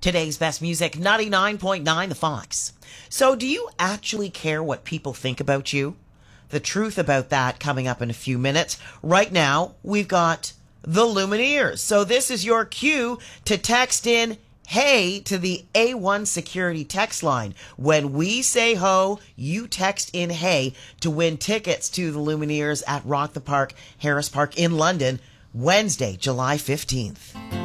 Today's best music, 99.9 The Fox. So, do you actually care what people think about you? The truth about that coming up in a few minutes. Right now, we've got the Lumineers. So, this is your cue to text in "Hey" to the A1 Security text line. When we say ho, you text in "Hey" to win tickets to the Lumineers at Rock the Park, Harris Park in London, Wednesday, July 15th.